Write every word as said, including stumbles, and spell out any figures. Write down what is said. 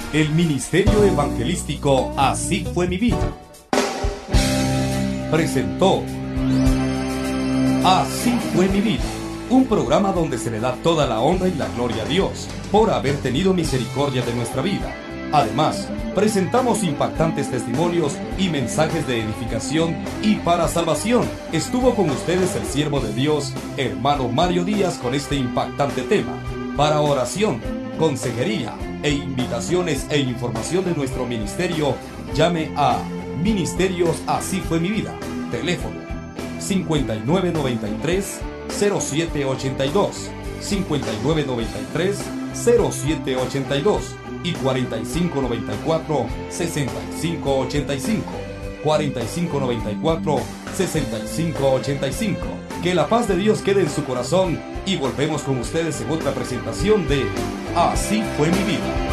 El Ministerio Evangelístico Así Fue Mi Vida presentó Así Fue Mi Vida, un programa donde se le da toda la honra y la gloria a Dios por haber tenido misericordia de nuestra vida. Además, presentamos impactantes testimonios y mensajes de edificación y para salvación. Estuvo con ustedes el siervo de Dios, hermano Mario Díaz, con este impactante tema. Para oración, consejería e invitaciones e información de nuestro ministerio, llame a Ministerios Así Fue Mi Vida. Teléfono cincuenta y nueve noventa y tres, cero siete ochenta y dos, cincuenta y nueve noventa y tres, cero siete ochenta y dos y cuarenta y cinco noventa y cuatro, sesenta y cinco ochenta y cinco, cuarenta y cinco noventa y cuatro, sesenta y cinco ochenta y cinco. Que la paz de Dios quede en su corazón y volvemos con ustedes en otra presentación de Así Fue Mi Vida.